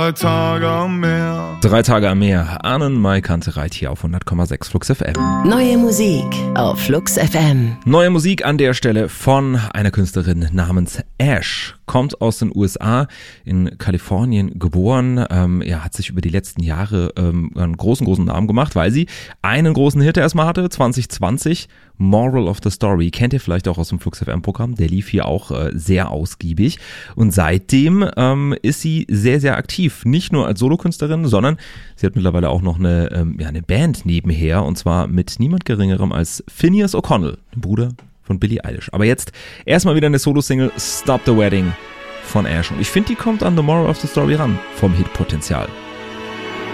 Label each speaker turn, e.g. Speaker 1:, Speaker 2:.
Speaker 1: 3 Tage am Meer.
Speaker 2: 3 Tage am Meer. Arnen Mai Kantereit hier auf 100,6 Flux FM.
Speaker 3: Neue Musik auf Flux FM.
Speaker 2: Neue Musik an der Stelle von einer Künstlerin namens Ash. Kommt aus den USA, in Kalifornien geboren. Hat sich über die letzten Jahre einen großen Namen gemacht, weil sie einen großen Hit erstmal hatte, 2020. Moral of the Story. Kennt ihr vielleicht auch aus dem Flux FM Programm. Der lief hier auch sehr ausgiebig. Und seitdem ist sie sehr aktiv. Nicht nur als Solokünstlerin, sondern sie hat mittlerweile auch noch eine Band nebenher. Und zwar mit niemand Geringerem als Finneas O'Connell, dem Bruder von Billie Eilish. Aber jetzt erstmal wieder eine Solo-Single, Stop the Wedding von Ash. Und ich finde, die kommt an The Moral of the Story ran, vom Hitpotenzial.